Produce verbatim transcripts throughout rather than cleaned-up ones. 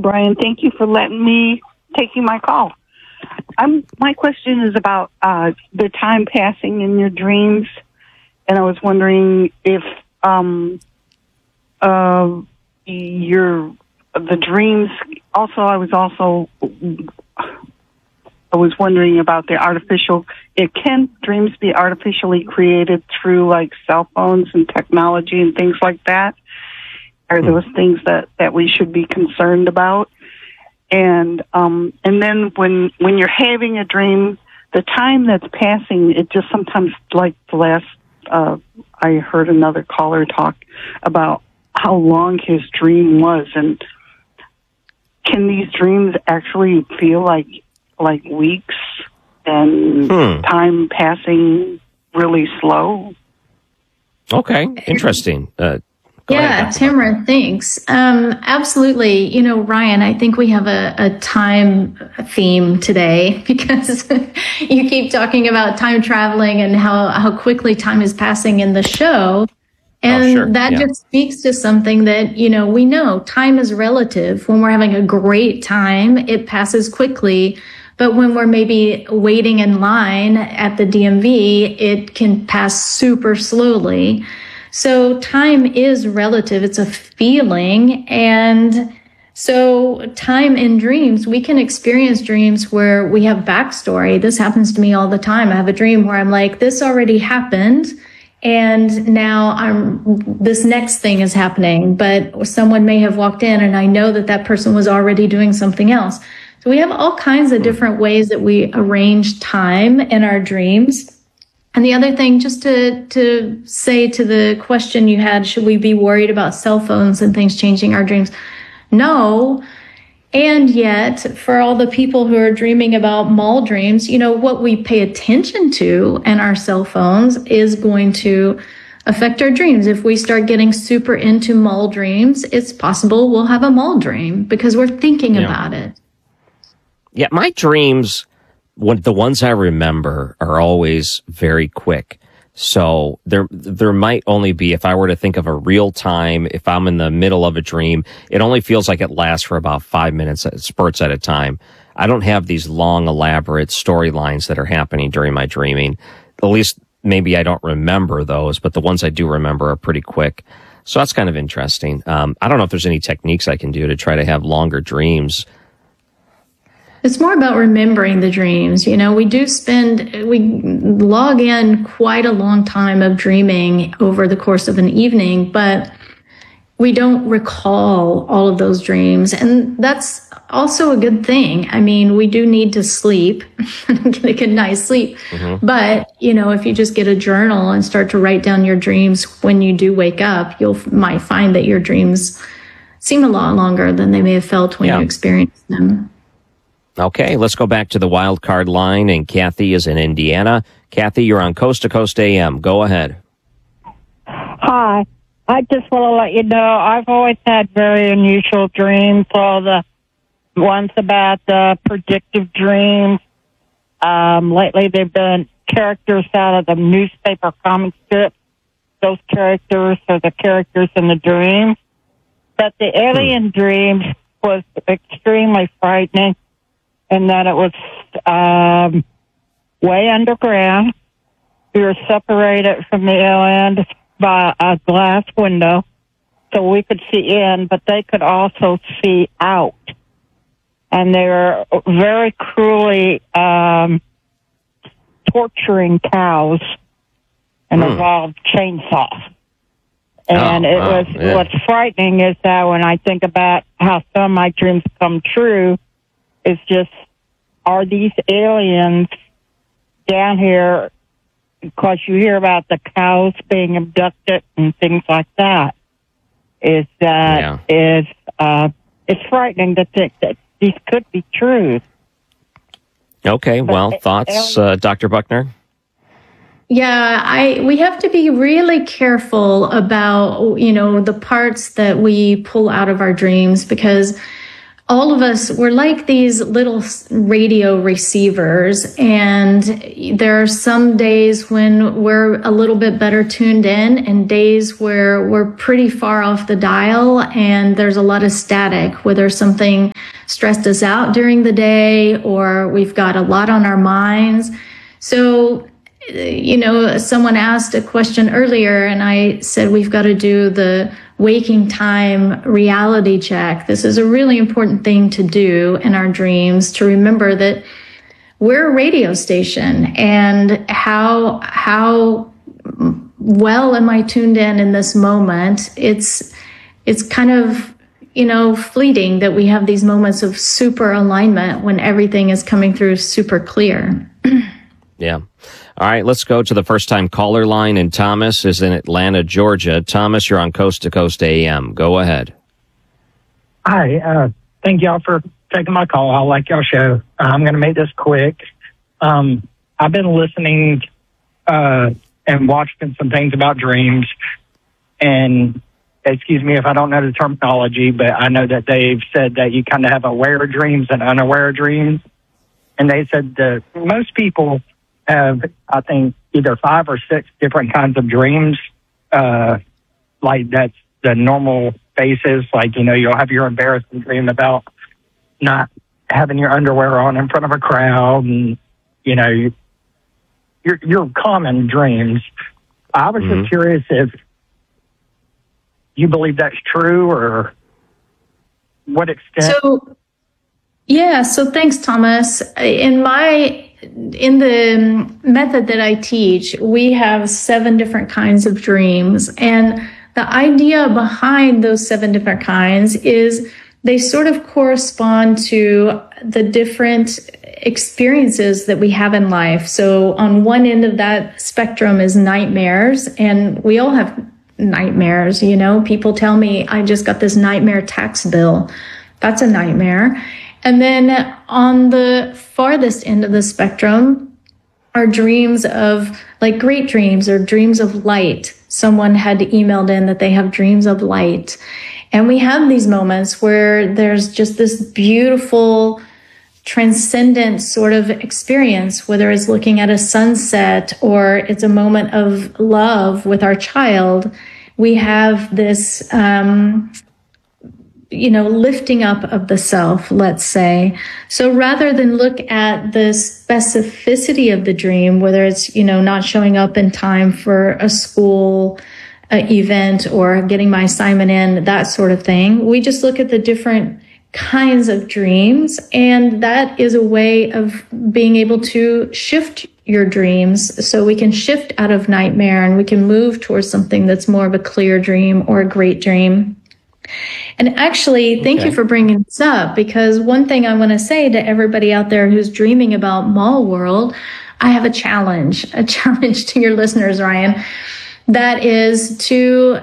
Brian. Thank you for letting me taking my call. I'm, my question is about uh, the time passing in your dreams, and I was wondering if um, uh, your the dreams. Also, I was also I was wondering about the artificial. It can dreams be artificially created through like cell phones and technology and things like that? Are those things that, that we should be concerned about? And um, and then when when you're having a dream, the time that's passing, it just sometimes, like the last, uh, I heard another caller talk about how long his dream was, and can these dreams actually feel like like weeks and hmm. time passing really slow? Okay, interesting. Uh, Go yeah, ahead, Tamara, thanks. Um, absolutely. You know, Ryan, I think we have a, a time theme today because you keep talking about time traveling and how, how quickly time is passing in the show. And oh, sure. that yeah. just speaks to something that, you know, we know time is relative. When we're having a great time, it passes quickly. But when we're maybe waiting in line at the D M V, it can pass super slowly. So time is relative. It's a feeling. And so time in dreams, we can experience dreams where we have backstory. This happens to me all the time. I have a dream where I'm like, this already happened. And now I'm, this next thing is happening, but someone may have walked in and I know that that person was already doing something else. So we have all kinds of different ways that we arrange time in our dreams. And the other thing, just to, to say to the question you had, should we be worried about cell phones and things changing our dreams? No. And yet, for all the people who are dreaming about mall dreams, you know, what we pay attention to in our cell phones is going to affect our dreams. If we start getting super into mall dreams, it's possible we'll have a mall dream because we're thinking yeah. about it. Yeah, my dreams... When the ones I remember are always very quick. So there, there might only be, if I were to think of a real time, if I'm in the middle of a dream, it only feels like it lasts for about five minutes, spurts at a time. I don't have these long, elaborate storylines that are happening during my dreaming. At least maybe I don't remember those, but the ones I do remember are pretty quick. So that's kind of interesting. Um, I don't know if there's any techniques I can do to try to have longer dreams. It's more about remembering the dreams. You know, we do spend, we log in quite a long time of dreaming over the course of an evening, but we don't recall all of those dreams. And that's also a good thing. I mean, we do need to sleep, get a good night's sleep. Mm-hmm. But, you know, if you just get a journal and start to write down your dreams when you do wake up, you'll might find that your dreams seem a lot longer than they may have felt when yeah. you experienced them. Okay, let's go back to the wild card line, and Kathy is in Indiana. Kathy, you're on Coast to Coast A M. Go ahead. Hi. I just want to let you know I've always had very unusual dreams. All the ones about the predictive dreams. Um, lately, they've been characters out of the newspaper comic strips. Those characters are the characters in the dreams. But the alien hmm. dream was extremely frightening. And that it was um, way underground. We were separated from the aliens by a glass window, so we could see in, but they could also see out. And they were very cruelly um, torturing cows and mm. involved chainsaws. And oh, it wow, was yeah. what's frightening is that when I think about how some of my dreams come true, it's just, are these aliens down here, because you hear about the cows being abducted and things like that, is that yeah. is, uh, it's frightening to think that these could be true. Okay, but well, thoughts, uh, Doctor Buckner? Yeah, I we have to be really careful about, you know, the parts that we pull out of our dreams, because all of us, we're like these little radio receivers, and there are some days when we're a little bit better tuned in and days where we're pretty far off the dial and there's a lot of static, whether something stressed us out during the day or we've got a lot on our minds. So, you know, someone asked a question earlier and I said we've got to do the waking time reality check. This is a really important thing to do in our dreams, to remember that we're a radio station, and how how well am I tuned in in this moment? It's it's kind of, you know, fleeting that we have these moments of super alignment when everything is coming through super clear. Yeah. All right, let's go to the first-time caller line, and Thomas is in Atlanta, Georgia. Thomas, you're on Coast to Coast A M. Go ahead. Hi. Uh, thank y'all for taking my call. I like y'all show. Uh, I'm going to make this quick. Um, I've been listening uh, and watching some things about dreams, and excuse me if I don't know the terminology, but I know that they've said that you kind of have aware dreams and unaware dreams, and they said that most people have, I think, either five or six different kinds of dreams. Uh, like that's the normal basis. Like, you know, you'll have your embarrassing dream about not having your underwear on in front of a crowd, and, you know, your, your common dreams. I was mm-hmm. just curious if you believe that's true, or what extent. So, yeah, so thanks, Thomas. In my In the method that I teach, we have seven different kinds of dreams. And the idea behind those seven different kinds is they sort of correspond to the different experiences that we have in life. So on one end of that spectrum is nightmares, and we all have nightmares. You know, people tell me, I just got this nightmare tax bill. That's a nightmare. And then on the farthest end of the spectrum are dreams of, like, great dreams or dreams of light. Someone had emailed in that they have dreams of light. And we have these moments where there's just this beautiful, transcendent sort of experience, whether it's looking at a sunset or it's a moment of love with our child. We have this um you know, lifting up of the self, let's say. So rather than look at the specificity of the dream, whether it's, you know, not showing up in time for a school uh, event or getting my assignment in, that sort of thing, we just look at the different kinds of dreams. And that is a way of being able to shift your dreams, so we can shift out of nightmare and we can move towards something that's more of a clear dream or a great dream. And actually, thank okay. you for bringing this up, because one thing I want to say to everybody out there who's dreaming about Mall World, I have a challenge, a challenge to your listeners, Ryan, that is to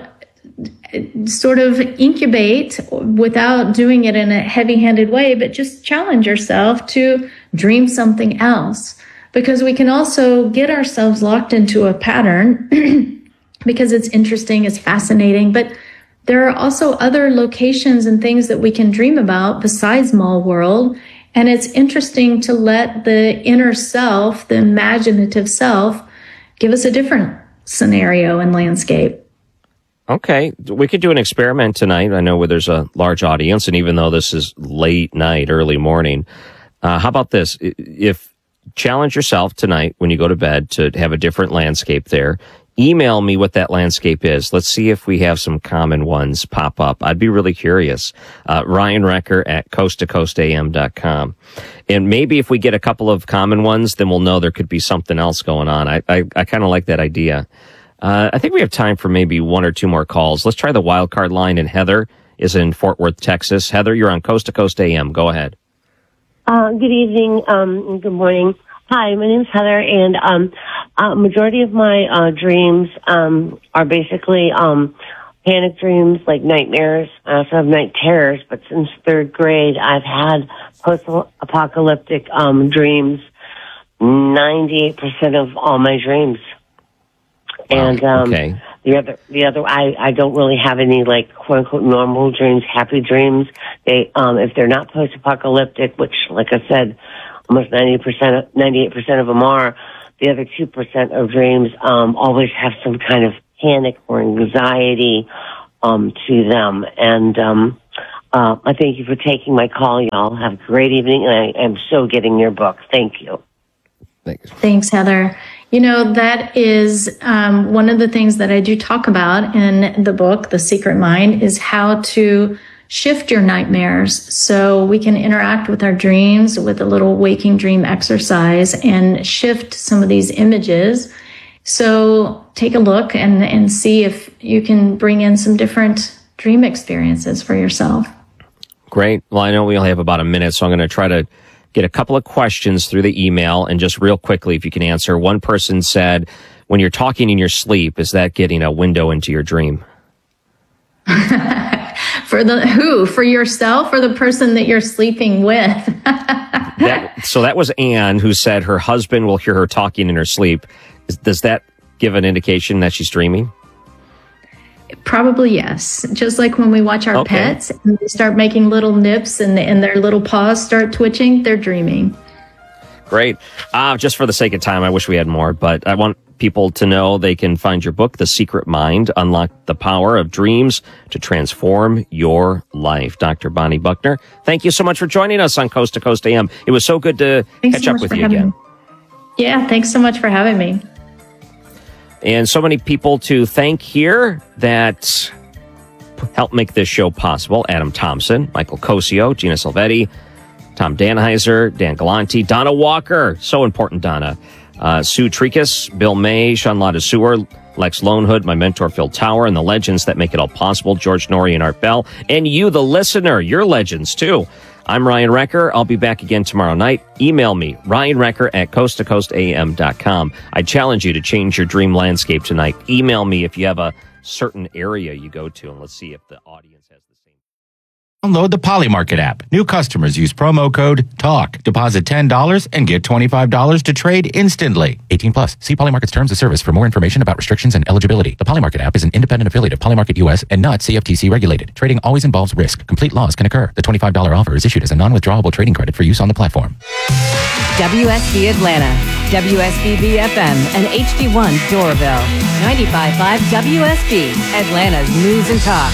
sort of incubate without doing it in a heavy-handed way, but just challenge yourself to dream something else, because we can also get ourselves locked into a pattern because it's interesting, it's fascinating, but there are also other locations and things that we can dream about besides Mall World. And it's interesting to let the inner self, the imaginative self, give us a different scenario and landscape. Okay. We could do an experiment tonight. I know where there's a large audience, and even though this is late night, early morning, uh, how about this? If challenge yourself tonight when you go to bed to have a different landscape there. Email me what that landscape is. Let's see if we have some common ones pop up. I'd be really curious. Uh, Ryan Wrecker at coast to coast a m dot com. And maybe if we get a couple of common ones, then we'll know there could be something else going on. I, I, I kind of like that idea. Uh, I think we have time for maybe one or two more calls. Let's try the wild card line, and Heather is in Fort Worth, Texas. Heather, you're on Coast to Coast A M. Go ahead. Uh, good evening. Um, good morning. Hi, my name's Heather, and um, uh, majority of my uh, dreams um, are basically um, panic dreams, like nightmares. I also have night terrors, but since third grade, I've had post-apocalyptic um, dreams. ninety-eight percent of all my dreams. Wow. And um, okay. the other, the other, I, I don't really have any like quote unquote normal dreams, happy dreams. They, um, if they're not post-apocalyptic, which, like I said, almost ninety percent, ninety-eight percent of them are, the other two percent of dreams, um, always have some kind of panic or anxiety, um, to them. And, um, uh, I thank you for taking my call, y'all. Have a great evening, and I am so getting your book. Thank you. Thanks. Thanks, Heather. You know, that is um, one of the things that I do talk about in the book, The Secret Mind, is how to shift your nightmares so we can interact with our dreams with a little waking dream exercise and shift some of these images. So take a look and, and see if you can bring in some different dream experiences for yourself. Great. Well, I know we only have about a minute, so I'm going to try to get a couple of questions through the email, and just real quickly, if you can answer. One person said, when you're talking in your sleep, is that getting a window into your dream? For the who? For yourself or the person that you're sleeping with? that, so that was Anne, who said her husband will hear her talking in her sleep. Is, does that give an indication that she's dreaming? Probably yes. Just like when we watch our okay. pets and they start making little nips and, and their little paws start twitching, they're dreaming. Great. Uh, just for the sake of time, I wish we had more, but I want people to know they can find your book, The Secret Mind, Unlock the Power of Dreams to Transform Your Life. Doctor Bonnie Buckner, thank you so much for joining us on Coast to Coast A M. It was so good to thanks catch so up with you again. Me. Yeah, thanks so much for having me. And so many people to thank here that helped make this show possible. Adam Thompson, Michael Cosio, Gina Silvetti, Tom Danheiser, Dan Galanti, Donna Walker. So important, Donna. Uh, Sue Tricus, Bill May, Sean Lotta Sewer, Lex Lonehood, my mentor, Phil Tower, and the legends that make it all possible, George Norrie and Art Bell. And you, the listener, you're legends, too. I'm Ryan Recker. I'll be back again tomorrow night. Email me, Ryan Recker at coast to coast a m dot com. I challenge you to change your dream landscape tonight. Email me if you have a certain area you go to, and let's see if the audience has the same. Download the Polymarket app. New customers use promo code TALK. Deposit ten dollars and get twenty-five dollars to trade instantly. eighteen plus. See Polymarket's terms of service for more information about restrictions and eligibility. The Polymarket app is an independent affiliate of Polymarket U S and not C F T C regulated. Trading always involves risk. Complete loss can occur. The twenty-five dollars offer is issued as a non-withdrawable trading credit for use on the platform. W S B Atlanta, W S B B F M, and H D one Doraville. ninety-five point five W S B, Atlanta's news and talk.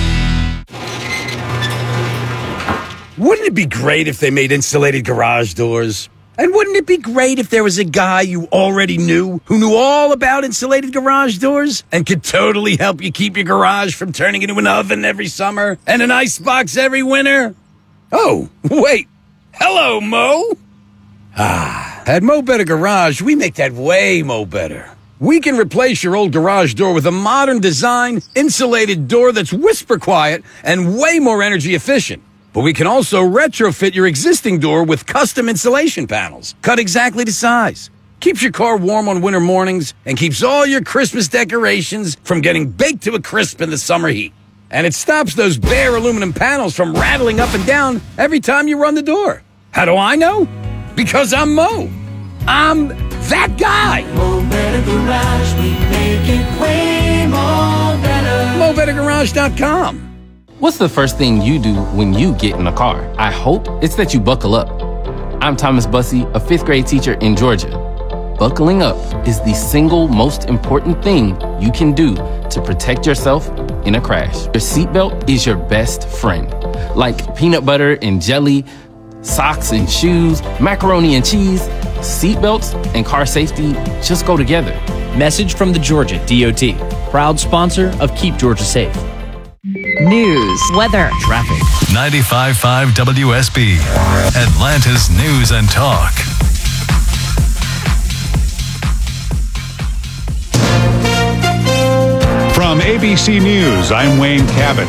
Wouldn't it be great if they made insulated garage doors? And wouldn't it be great if there was a guy you already knew who knew all about insulated garage doors and could totally help you keep your garage from turning into an oven every summer and an icebox every winter? Oh, wait. Hello, Mo. Ah, at Mo Better Garage, we make that way Mo Better. We can replace your old garage door with a modern design, insulated door that's whisper quiet and way more energy efficient. But we can also retrofit your existing door with custom insulation panels, cut exactly to size. Keeps your car warm on winter mornings and keeps all your Christmas decorations from getting baked to a crisp in the summer heat. And it stops those bare aluminum panels from rattling up and down every time you run the door. How do I know? Because I'm Mo. I'm that guy. Mo Better Garage, we make it way more better. Mo Better Garage dot com. What's the first thing you do when you get in a car? I hope it's that you buckle up. I'm Thomas Bussey, a fifth grade teacher in Georgia. Buckling up is the single most important thing you can do to protect yourself in a crash. Your seatbelt is your best friend. Like peanut butter and jelly, socks and shoes, macaroni and cheese, seatbelts and car safety just go together. Message from the Georgia D O T, proud sponsor of Keep Georgia Safe. News, weather, traffic. ninety-five point five W S B, Atlanta's news and talk. From A B C News, I'm Wayne Cabot.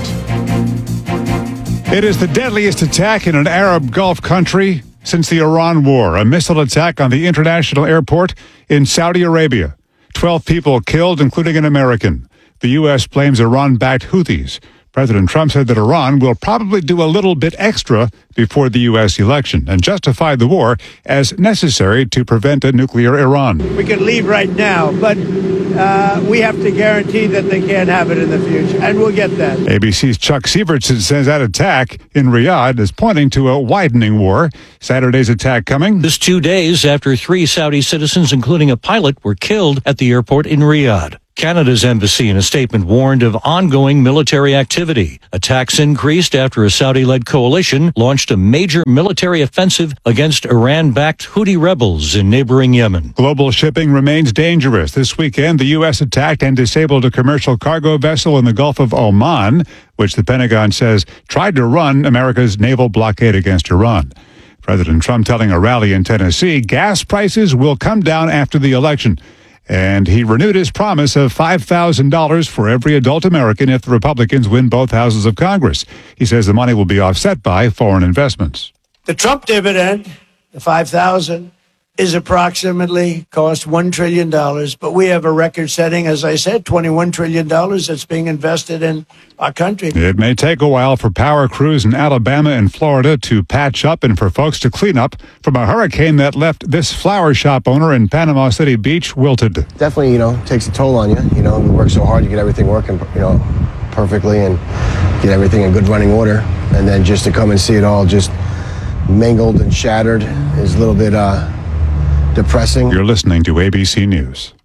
It is the deadliest attack in an Arab Gulf country since the Iran War, a missile attack on the international airport in Saudi Arabia. Twelve people killed, including an American. The U S blames Iran-backed Houthis. President Trump said that Iran will probably do a little bit extra before the U S election and justified the war as necessary to prevent a nuclear Iran. We could leave right now, but uh, we have to guarantee that they can't have it in the future, and we'll get that. A B C's Chuck Sievertson says that attack in Riyadh is pointing to a widening war. Saturday's attack coming This two days after three Saudi citizens, including a pilot, were killed at the airport in Riyadh. Canada's embassy in a statement warned of ongoing military activity. Attacks increased after a Saudi-led coalition launched a major military offensive against Iran-backed Houthi rebels in neighboring Yemen. Global shipping remains dangerous. This weekend, the U S attacked and disabled a commercial cargo vessel in the Gulf of Oman, which the Pentagon says tried to run America's naval blockade against Iran. President Trump telling a rally in Tennessee gas prices will come down after the election. And he renewed his promise of five thousand dollars for every adult American if the Republicans win both houses of Congress. He says the money will be offset by foreign investments. The Trump dividend, the five thousand dollars, is approximately cost one trillion dollars, but we have a record-setting, as I said, twenty-one trillion dollars that's being invested in our country. It may take a while for power crews in Alabama and Florida to patch up and for folks to clean up from a hurricane that left this flower shop owner in Panama City Beach wilted. Definitely, you know, takes a toll on you. You know, we work so hard to get everything working, you know, perfectly and get everything in good running order. And then just to come and see it all just mangled and shattered is a little bit, uh, depressing. You're listening to A B C News.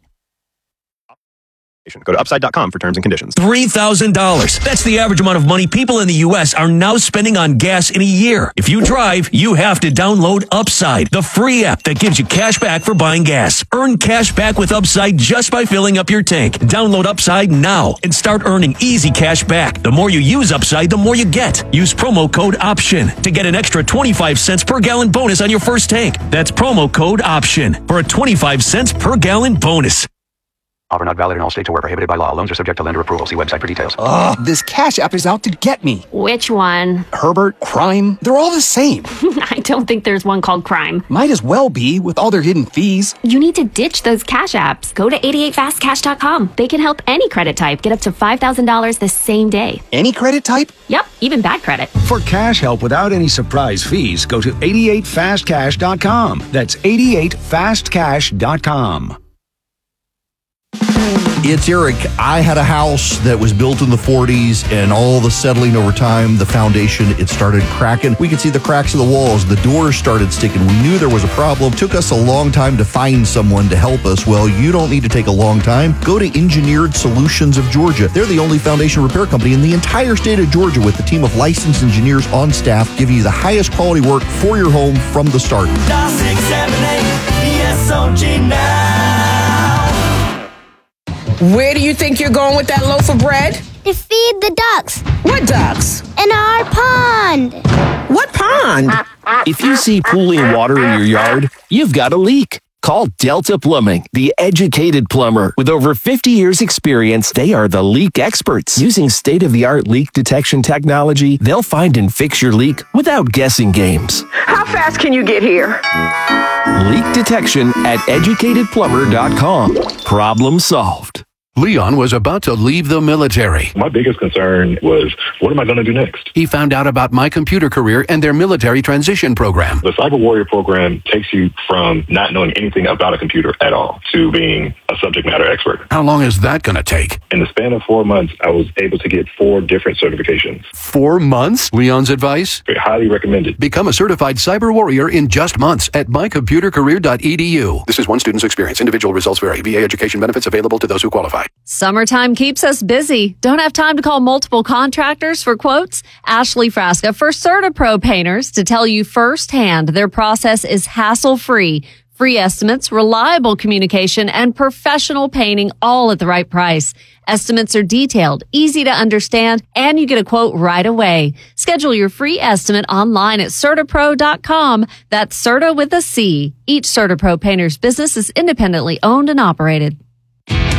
Go to upside dot com for terms and conditions. three thousand dollars. That's the average amount of money people in the U S are now spending on gas in a year. If you drive, you have to download Upside, the free app that gives you cash back for buying gas. Earn cash back with Upside just by filling up your tank. Download Upside now and start earning easy cash back. The more you use Upside, the more you get. Use promo code OPTION to get an extra twenty-five cents per gallon bonus on your first tank. That's promo code OPTION for a twenty-five cents per gallon bonus. Offer not valid in all states or where prohibited by law. Loans are subject to lender approval. See website for details. Ugh, this Cash App is out to get me. Which one? Herbert, Crime, they're all the same. I don't think there's one called Crime. Might as well be with all their hidden fees. You need to ditch those Cash Apps. Go to eighty-eight fast cash dot com. They can help any credit type get up to five thousand dollars the same day. Any credit type? Yep, even bad credit. For cash help without any surprise fees, go to eighty-eight fast cash dot com. That's eighty-eight fast cash dot com. It's Eric. I had a house that was built in the forties, and all the settling over time, the foundation, it started cracking. We could see the cracks in the walls. The doors started sticking. We knew there was a problem. Took us a long time to find someone to help us. Well, you don't need to take a long time. Go to Engineered Solutions of Georgia. They're the only foundation repair company in the entire state of Georgia with a team of licensed engineers on staff giving you the highest quality work for your home from the start. Dial six seven eight E S O G now. Where do you think you're going with that loaf of bread? To feed the ducks. What ducks? In our pond. What pond? If you see pooling water in your yard, you've got a leak. Call Delta Plumbing, the educated plumber. With over fifty years experience, they are the leak experts. Using state-of-the-art leak detection technology, they'll find and fix your leak without guessing games. How fast can you get here? Leak detection at educated plumber dot com. Problem solved. Leon was about to leave the military. My biggest concern was, what am I going to do next? He found out about My Computer Career and their military transition program. The Cyber Warrior program takes you from not knowing anything about a computer at all to being a subject matter expert. How long is that going to take? In the span of four months, I was able to get four different certifications. Four months? Leon's advice? I highly recommend it. Become a certified cyber warrior in just months at my computer career dot e d u. This is one student's experience. Individual results vary. V A education benefits available to those who qualify. Summertime keeps us busy. Don't have time to call multiple contractors for quotes? Ashley Frasca for CertaPro Painters to tell you firsthand their process is hassle-free. Free estimates, reliable communication, and professional painting all at the right price. Estimates are detailed, easy to understand, and you get a quote right away. Schedule your free estimate online at CertaPro dot com. That's Certa with a C. Each CertaPro Painters business is independently owned and operated.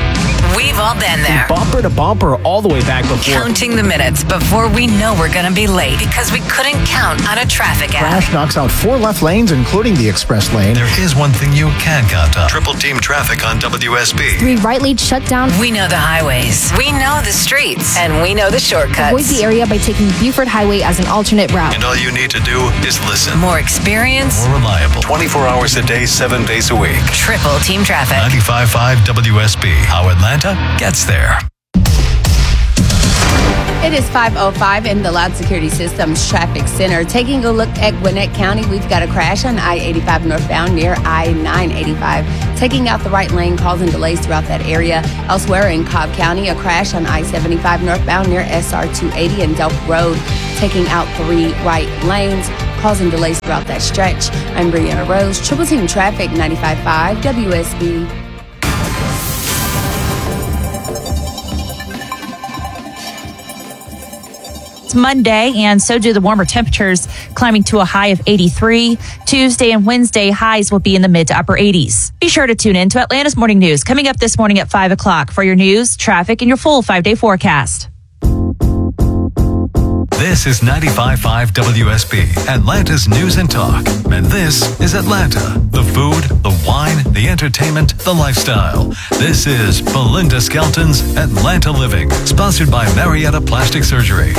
We've all been there. Bumper to bumper all the way back before. Counting the minutes before we know we're going to be late because we couldn't count on a traffic app. Crash knocks out four left lanes, including the express lane. There is one thing you can count on. Triple team traffic on W S B. Three right lanes shut down. We know the highways. We know the streets. And we know the shortcuts. Avoid the area by taking Buford Highway as an alternate route. And all you need to do is listen. More experience. More reliable. twenty-four hours a day, seven days a week. Triple team traffic. ninety-five point five W S B. How Atlanta gets there. It is five oh five in the Loud Security Systems Traffic Center. Taking a look at Gwinnett County, we've got a crash on I eighty-five northbound near I nine eighty-five, taking out the right lane, causing delays throughout that area. Elsewhere in Cobb County, a crash on I seventy-five northbound near S R two eighty and Delk Road, taking out three right lanes, causing delays throughout that stretch. I'm Brianna Rose, Triple Team Traffic, ninety-five point five W S B. It's Monday, and so do the warmer temperatures, climbing to a high of eighty-three. Tuesday and Wednesday highs will be in the mid to upper eighties. Be sure to tune in to Atlanta's Morning News coming up this morning at five o'clock for your news, traffic, and your full five-day forecast. This is ninety-five point five W S B, Atlanta's News and Talk. And this is Atlanta. The food, the wine, the entertainment, the lifestyle. This is Belinda Skelton's Atlanta Living, sponsored by Marietta Plastic Surgery.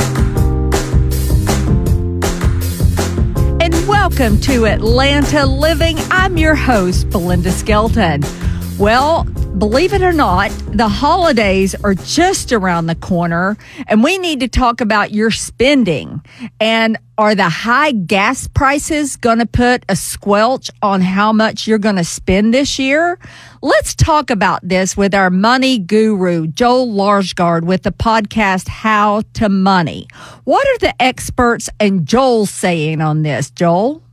And welcome to Atlanta Living. I'm your host, Belinda Skelton. Well, believe it or not, the holidays are just around the corner, and we need to talk about your spending. And are the high gas prices going to put a squelch on how much you're going to spend this year? Let's talk about this with our money guru, Joel Larsgaard, with the podcast How to Money. What are the experts and Joel saying on this, Joel?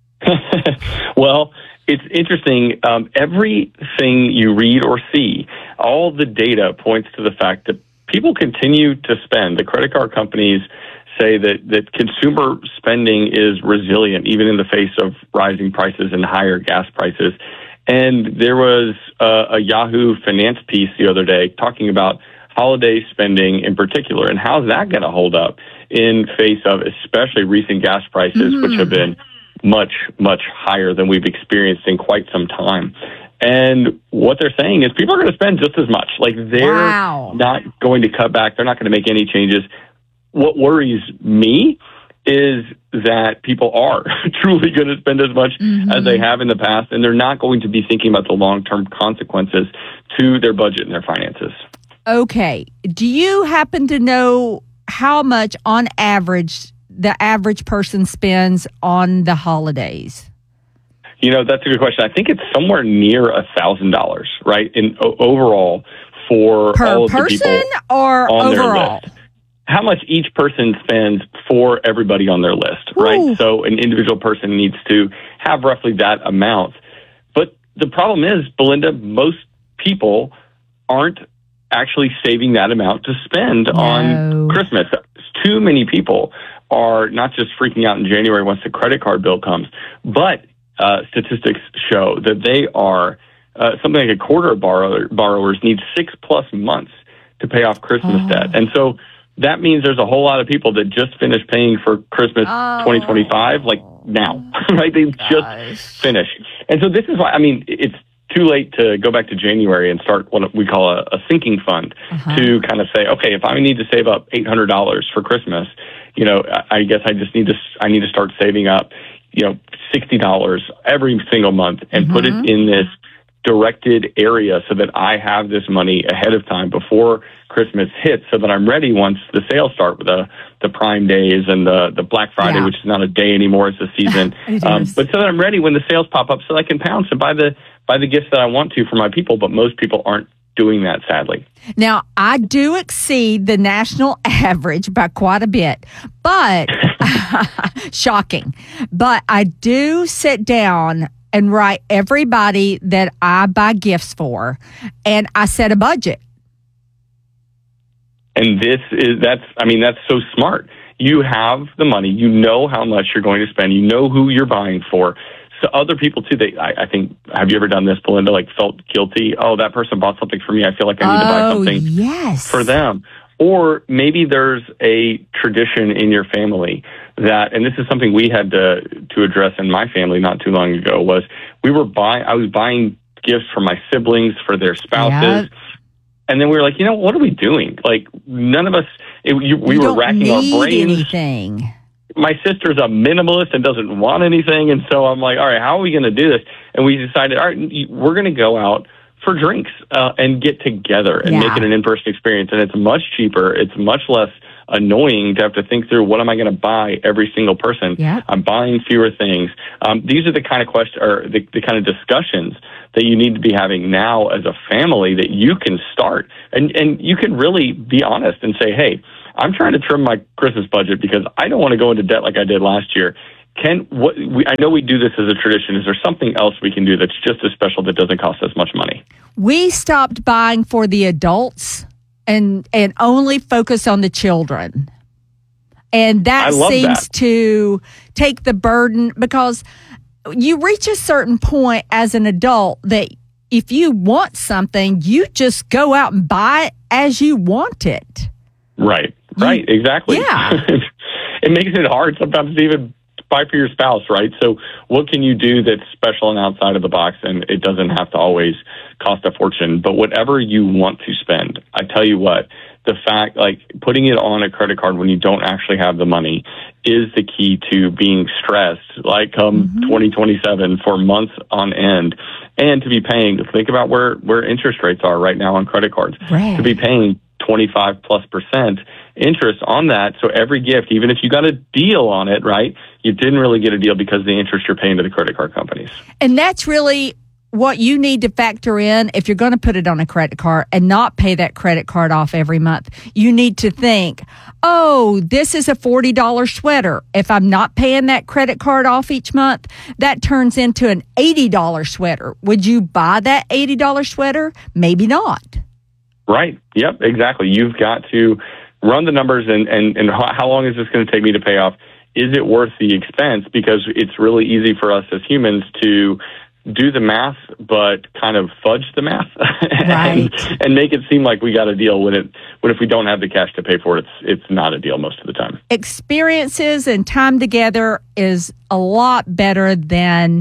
Well, it's interesting. Um, everything you read or see, all the data points to the fact that people continue to spend. The credit card companies say that, that consumer spending is resilient, even in the face of rising prices and higher gas prices. And there was a, a Yahoo Finance piece the other day talking about holiday spending in particular, and how's that going to hold up in face of especially recent gas prices, mm-hmm. which have been much, much higher than we've experienced in quite some time. And what they're saying is people are going to spend just as much. Like, they're wow. not going to cut back. They're not going to make any changes. What worries me is that people are truly going to spend as much mm-hmm. as they have in the past, and they're not going to be thinking about the long-term consequences to their budget and their finances. Okay. Do you happen to know how much, on average, the average person spends on the holidays? You know, that's a good question. I think it's somewhere near a thousand dollars, right? In o- overall for per all of person the people or on overall? their list. How much each person spends for everybody on their list, right? Ooh. So an individual person needs to have roughly that amount. But the problem is, Belinda, most people aren't actually saving that amount to spend no. on Christmas. Too many people are not just freaking out in January once the credit card bill comes, but uh, statistics show that they are, uh, something like a quarter of borrower, borrowers need six plus months to pay off Christmas oh. debt. And so that means there's a whole lot of people that just finished paying for Christmas oh. twenty twenty-five, like now, right? They Gosh. just finished. And so this is why, I mean, it's too late to go back to January and start what we call a, a sinking fund uh-huh. to kind of say, okay, if I need to save up eight hundred dollars for Christmas, you know, I, I guess I just need to, I need to start saving up, you know, sixty dollars every single month and mm-hmm. put it in this directed area so that I have this money ahead of time before Christmas hits, so that I'm ready once the sales start with the, the Prime Days and the, the Black Friday, yeah. which is not a day anymore, it's a season. it um, is. but so that I'm ready when the sales pop up so that I can pounce and buy the, buy the gifts that I want to for my people. But most people aren't doing that, sadly. Now, I do exceed the national average by quite a bit, but shocking. But I do sit down and write everybody that I buy gifts for, and I set a budget. And this is, that's, I mean, that's so smart. You have the money, you know how much you're going to spend, you know who you're buying for. so other people too, they, I, I think, have you ever done this, Belinda, like felt guilty? Oh, that person bought something for me. I feel like I need to buy Oh, something yes. for them. Or maybe there's a tradition in your family that, and this is something we had to, to address in my family not too long ago, was we were buying, I was buying gifts for my siblings, for their spouses. Yep. And then we were like, you know, what are we doing? Like, none of us, it, you, we You were don't racking need our brains. anything. My sister's a minimalist and doesn't want anything. And so I'm like, all right, how are we going to do this? And we decided, all right, we're going to go out for drinks uh, and get together and Yeah. make it an in-person experience. And it's much cheaper. It's much less annoying to have to think through, what am I going to buy every single person? Yeah. I'm buying fewer things. Um, these are the kind of question or the, the kind of discussions that you need to be having now as a family that you can start. And, and you can really be honest and say, hey, I'm trying to trim my Christmas budget because I don't want to go into debt like I did last year. Can what we, I know we do this as a tradition. Is there something else we can do that's just as special that doesn't cost us much money? We stopped buying for the adults and and only focus on the children. And that I love seems that. to take the burden, because you reach a certain point as an adult that if you want something, you just go out and buy it as you want it. Right, right, exactly. Yeah. It makes it hard sometimes to even buy for your spouse, right? So what can you do that's special and outside of the box, and it doesn't have to always cost a fortune? But whatever you want to spend, I tell you what, the fact, like putting it on a credit card when you don't actually have the money is the key to being stressed, like come mm-hmm. twenty twenty-seven for months on end, and to be paying, think about where, where interest rates are right now on credit cards, right. to be paying twenty-five plus percent interest on that. So every gift, even if you got a deal on it, right, you didn't really get a deal because of the interest you're paying to the credit card companies. And that's really what you need to factor in if you're going to put it on a credit card and not pay that credit card off every month. You need to think, oh, this is a forty dollars sweater. If I'm not paying that credit card off each month, that turns into an eighty dollars sweater. Would you buy that eighty dollars sweater? Maybe not. Right. Yep, exactly. You've got to run the numbers and, and, and how long is this going to take me to pay off? Is it worth the expense? Because it's really easy for us as humans to do the math, but kind of fudge the math right. and, and make it seem like we got a deal when it when if we don't have the cash to pay for it, it's it's not a deal most of the time. Experiences and time together is a lot better than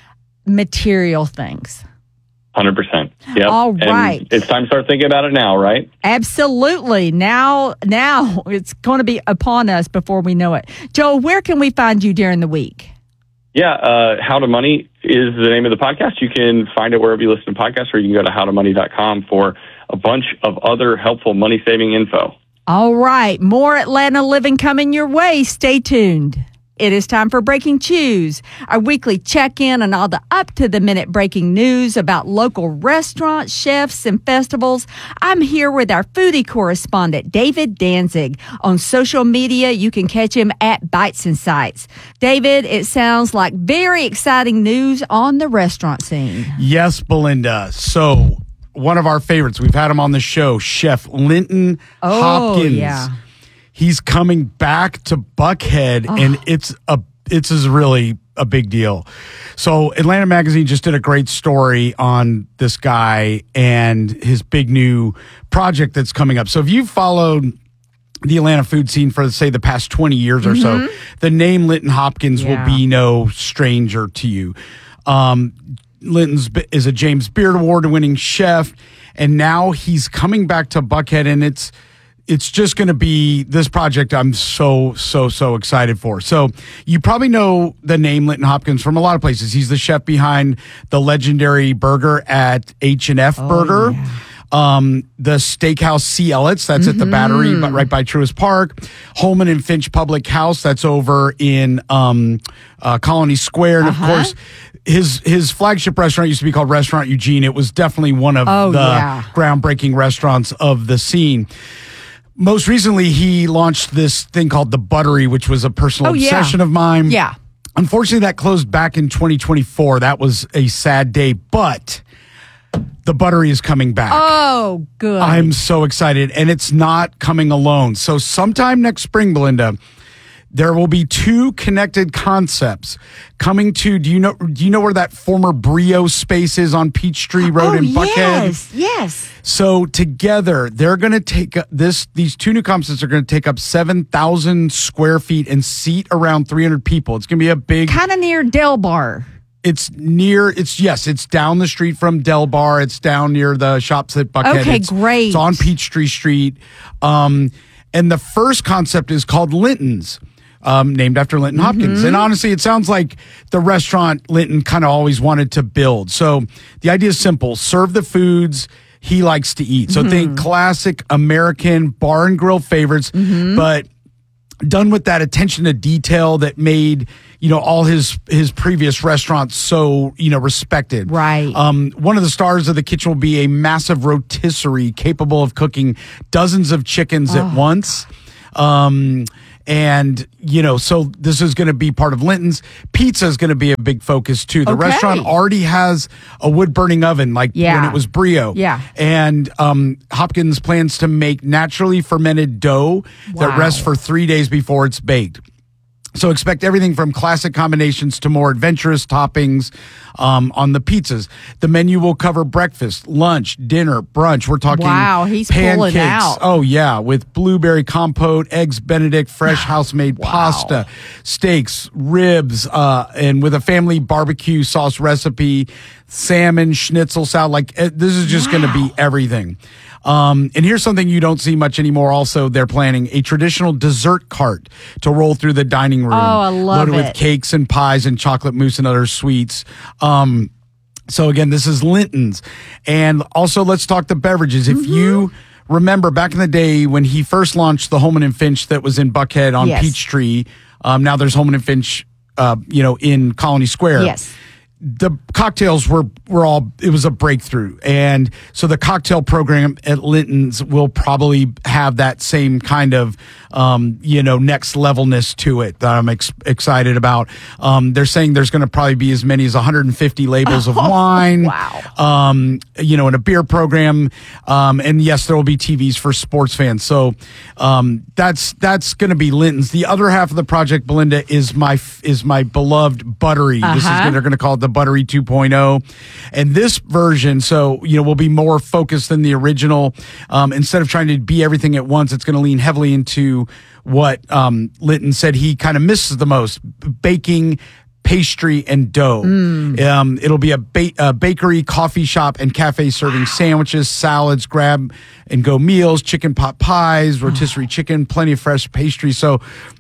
material things. one hundred percent. Yep. All right. And it's time to start thinking about it now, right? Absolutely. Now, now it's going to be upon us before we know it. Joel, where can we find you during the week? Yeah, uh, How to Money is the name of the podcast. You can find it wherever you listen to podcasts, or you can go to how to money dot com for a bunch of other helpful money-saving info. All right. More Atlanta living coming your way. Stay tuned. It is time for Breaking Chews, our weekly check-in on all the up-to-the-minute breaking news about local restaurants, chefs, and festivals. I'm here with our foodie correspondent, David Danzig. On social media, you can catch him at Bites and Sights. David, it sounds like very exciting news on the restaurant scene. Yes, Belinda. So, one of our favorites, we've had him on the show, Chef Linton oh, Hopkins. Yeah. He's coming back to Buckhead, oh. and it's a it's is really a big deal. So Atlanta Magazine just did a great story on this guy and his big new project that's coming up. So if you've followed the Atlanta food scene for, say, the past twenty years or mm-hmm. so, the name Linton Hopkins yeah. will be no stranger to you. Um, Linton's is a James Beard Award-winning chef, and now he's coming back to Buckhead, and it's It's just going to be this project I'm so, so, so excited for. So you probably know the name Linton Hopkins from a lot of places. He's the chef behind the legendary burger at H and F oh, Burger. Yeah. Um, the Steakhouse C. Elliot's, that's mm-hmm. at the Battery, but right by Truist Park. Holman and Finch Public House, that's over in um, uh, Colony Square. And, uh-huh. of course, his his flagship restaurant used to be called Restaurant Eugene. It was definitely one of oh, the yeah. groundbreaking restaurants of the scene. Most recently, he launched this thing called The Buttery, which was a personal oh, obsession yeah. of mine. Yeah. Unfortunately, that closed back in twenty twenty-four. That was a sad day, but The Buttery is coming back. Oh, good. I'm so excited, and it's not coming alone. So sometime next spring, Belinda, there will be two connected concepts coming to. Do you know? Do you know where that former Brio space is on Peachtree Road oh, in Buckhead? Yes, yes. So together, they're going to take this. These two new concepts are going to take up seven thousand square feet and seat around three hundred people. It's going to be a big, kind of near Del Bar. It's near. It's yes. It's down the street from Del Bar. It's down near the shops at Buckhead. Okay, it's, great. It's on Peachtree Street, um, and the first concept is called Linton's. Um, named after Linton Hopkins. Mm-hmm. And honestly, it sounds like the restaurant Linton kind of always wanted to build. So the idea is simple. Serve the foods he likes to eat. So mm-hmm. think classic American bar and grill favorites, mm-hmm. but done with that attention to detail that made, you know, all his his previous restaurants so, you know, respected. Right. Um, one of the stars of the kitchen will be a massive rotisserie capable of cooking dozens of chickens oh. at once. Um, and, you know, so this is going to be part of Linton's. Pizza is going to be a big focus, too. The okay. restaurant already has a wood-burning oven, like yeah. when it was Brio. Yeah. And um, Hopkins plans to make naturally fermented dough wow. that rests for three days before it's baked. So expect everything from classic combinations to more adventurous toppings um, on the pizzas. The menu will cover breakfast, lunch, dinner, brunch. We're talking wow, he's pancakes. pulling out. Oh, yeah, with blueberry compote, eggs Benedict, fresh house-made wow. pasta, steaks, ribs, uh, and with a family barbecue sauce recipe, salmon, schnitzel salad. Like, uh, this is just wow. going to be everything. Um, and here's something you don't see much anymore. Also, they're planning a traditional dessert cart to roll through the dining room. Oh, I love loaded it. with cakes and pies and chocolate mousse and other sweets. Um, so again, this is Linton's. And also, let's talk the beverages. If mm-hmm. you remember back in the day when he first launched the Holman and Finch that was in Buckhead on yes. Peachtree, um, now there's Holman and Finch, uh, you know, in Colony Square. Yes. The cocktails were, were all, it was a breakthrough. And so the cocktail program at Linton's will probably have that same kind of, um, you know, next levelness to it that I'm ex- excited about. Um, they're saying there's going to probably be as many as one hundred fifty labels of wine. Wow. Um, you know, in a beer program. Um, and yes, there will be T Vs for sports fans. So, um, that's, that's going to be Linton's. The other half of the project, Belinda, is my, is my beloved Buttery. Uh-huh. This is gonna, they're going to call it the Buttery two point oh. And this version, so, you know, will be more focused than the original. Um, instead of trying to be everything at once, it's going to lean heavily into what, um, Linton said he kind of misses the most, baking, pastry, and dough. Mm. Um, it'll be a, ba- a bakery, coffee shop, and cafe serving wow. sandwiches, salads, grab and go meals, chicken pot pies, rotisserie chicken, plenty of fresh pastry. So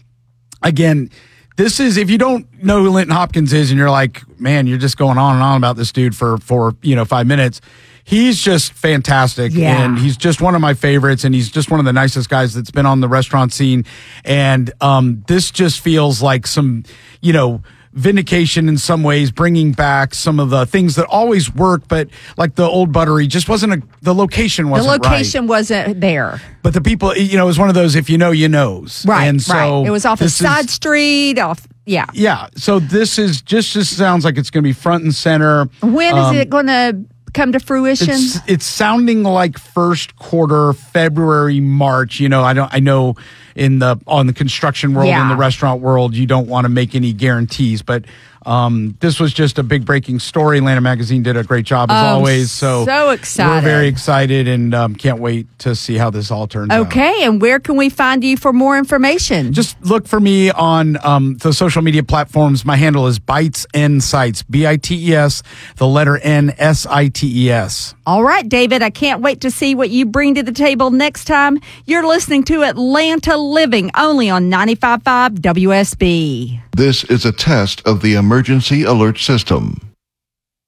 again, this is, if you don't know who Linton Hopkins is and you're like, man, you're just going on and on about this dude for, for, you know, five minutes. He's just fantastic. Yeah. And he's just one of my favorites. And he's just one of the nicest guys that's been on the restaurant scene. And, um, this just feels like some, you know, vindication in some ways, bringing back some of the things that always work, but like the old Buttery just wasn't a, the location wasn't The location right. wasn't there. But the people, you know, it was one of those, if you know, you knows. Right, and so right. It was off a this side is- street, off, yeah. Yeah. So this is just, just sounds like it's going to be front and center. When is Um, it going to come to fruition? It's, it's sounding like first quarter, February, March. You know, I don't, I know in the, on the construction world, Yeah. in the restaurant world, you don't want to make any guarantees, but, um, this was just a big breaking story. Atlanta Magazine did a great job as Oh, always. So, so excited. we're very excited and, um, can't wait to see how this all turns out. Okay. And where can we find you for more information? Just look for me on um, the social media platforms. My handle is Bites N Sites, B I T E S, the letter N, S I T E S. All right, David, I can't wait to see what you bring to the table next time. You're listening to Atlanta Living, only on ninety-five point five W S B. This is a test of the emergency alert system.